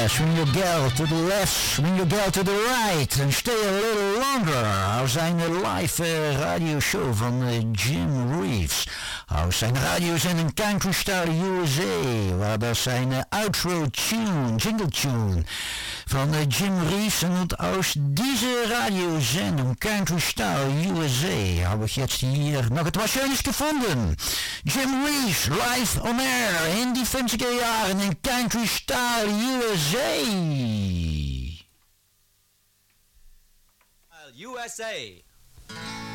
swing your girl to the left, swing your girl to the right and stay a little longer. Zijn live radioshow van Jim Reeves. Zijn radio's in een Country Style USA, waar dat zijn outro tune, jingle tune van Jim Reeves und aus dieser Radiosendung Country Style USA habe ich jetzt hier noch etwas Schönes gefunden. Jim Reeves live on air in die 50er Jahren in Country Style USA. USA.